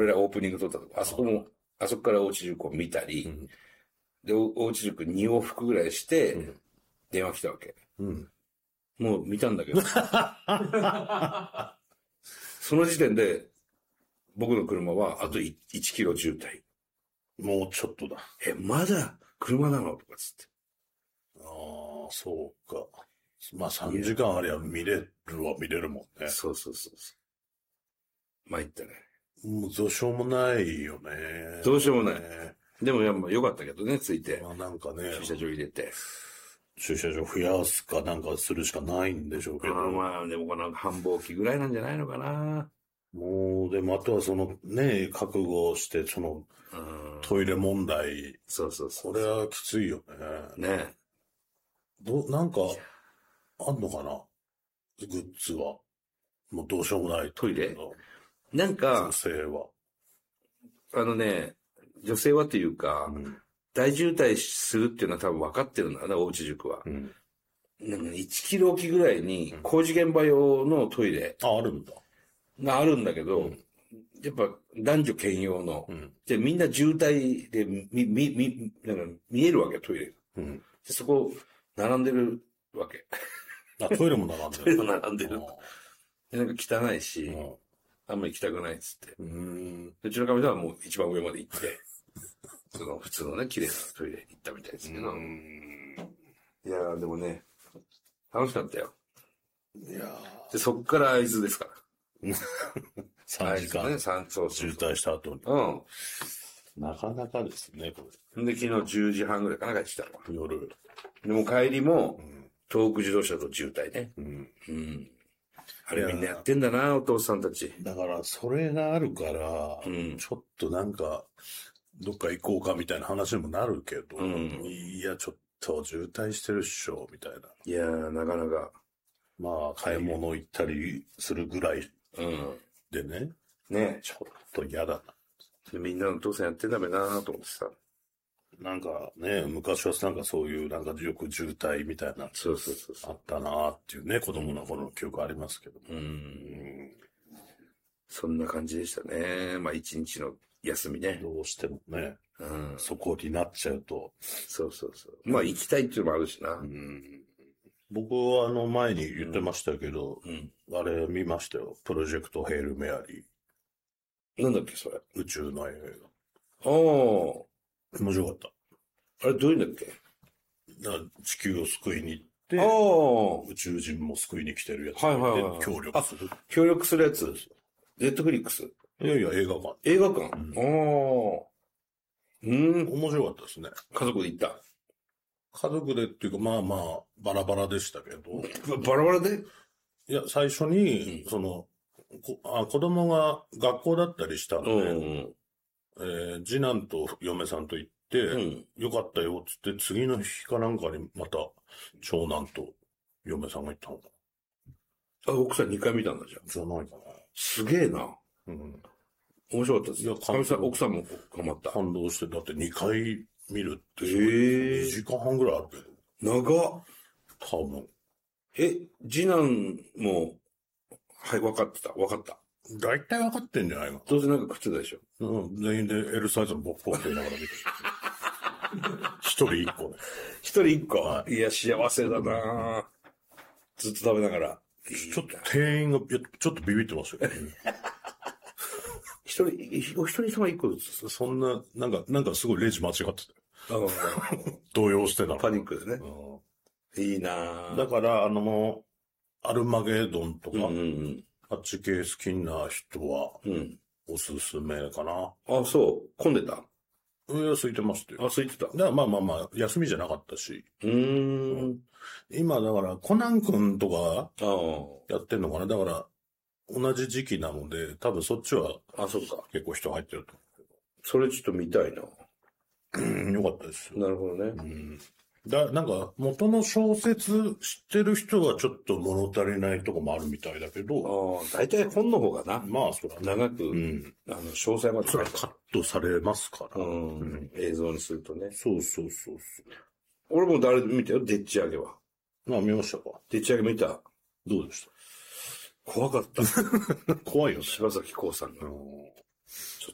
俺らオープニング撮ったとこ、あそこから大地塾を見たり、で、大地塾2往復ぐらいして、電話来たわけ。もう見たんだけど。その時点で、僕の車はあと1キロ渋滞。 もうちょっとだ。 まだ車なのとかつって。 ああ、そうか。まあ3時間ありゃ見れるは見れるもんね。 そう。参ったね。 もうどうしようもないよね。 どうしようもない。でもよかったけどね、ついて。 まあなんかね。 駐車場入れて。 駐車場増やすかなんかするしかないんでしょうけど。 まあでもこの繁忙期ぐらいなんじゃないのかな。 もう、でもあとはそのね、覚悟して、トイレ問題。 そう。 これはきついよね。 ね。 なんか、あんのかなグッズは。もうどうしようもない。 トイレなんか、 女性は。 女性はっていうか、大渋滞するっていうのは多分分かってるんだな、大地塾は。なんか1キロおきぐらいに工事現場用のトイレ。 あるんだ。 があるんだけど、やっぱ男女兼用の。で、みんな渋滞でなんか見えるわけ、トイレが。でそこ、並んでるわけ。 トイレも並んでる。 トイレも並んでる。で、なんか汚いし、あんまり行きたくないっつって。うちのかみさんはもう一番上まで行って、普通のね、綺麗なトイレ行ったみたいですけど。いやー、でもね、楽しかったよ。 いやで、そっから会津ですから。 3時間、 そう渋滞した後に。なかなかですね、これ。で、昨日10時半ぐらいかな、帰ってきたの。 夜。 でも帰りも、東北自動車と渋滞ね。あれみんなやってんだな、お父さんたち。 だから、それがあるから、ちょっとなんか、どっか行こうかみたいな話にもなるけど、いや、ちょっと渋滞してるっしょ、みたいな。 いやー、なかなか。 まあ、買い物行ったりするぐらいでね。 ねちょっと嫌だな。みんなのお父さんやってんだべなーと思ってさ。 なんかね、昔はなんかそういうなんかよく渋滞みたいな。 そう。 あったなーっていうね、子供の頃の記憶ありますけど。 そんな感じでしたね。まあ一日の休みね。 どうしてもね。そこになっちゃうと。 そう。まあ行きたいっていうのもあるしな。 僕は前に言ってましたけど、あれ見ましたよ。プロジェクトヘイルメアリー。なんだっけ、それ。 宇宙の映画。 面白かった。 あれどういうんだっけ？ 地球を救いに行って、宇宙人も救いに来てるやつで協力する。 協力するやつ。ネットフリックス。 いや、映画館。 映画館？ 面白かったですね。 家族で行った？ 家族でっていうか、まあまあ、バラバラでしたけど。 バラバラで？ いや、最初に、子供が学校だったりしたので、次男と嫁さんと行って、よかったよ、つって、次の日かなんかにまた、長男と嫁さんが行ったのかな。奥さん2回見たんだじゃん。 じゃないかな。 すげえな。面白かったです。いや、奥さんもハマった。 感動して、だって2回見るって2時間半ぐらいあるけど。長っ。 多分。 次男も、はい、分かった。 大体分かってんじゃないの？ どうせなんか食ってたでしょ。 全員で L サイズのボッコって言いながら見てる。一人一個ね。 一人一個、いや、幸せだなずっと食べながら。 ちょっと店員が、ちょっとビビってますよ。 お一人様一個ずつ。 そんな、なんかすごいレジ間違ってた。動揺してたの。 パニックでね。いいなだから、アルマゲドンとか、あっち系好きな人は、おすすめかな。 あ、そう。混んでた？ いや、空いてましたよ。 あ、空いてた。 だからまあ、休みじゃなかったし。今、だから、コナン君とか、やってんのかな。だから、同じ時期なので、多分そっちは、 そっか。 結構人入ってると思うけど。 それちょっと見たいな。 よかったですよ。 なるほどね。 なんか、元の小説知ってる人はちょっと物足りないとこもあるみたいだけど。 大体本の方がな。 まあ、そら。 長く、詳細まで。 それはカットされますから。 映像にするとね。 そう。 俺も誰見たよ、でっち上げは。 まあ、見ましたか。 でっち上げ見た。 どうでした？ 怖かった。 怖いよね。 柴咲コウさんが。ちょっ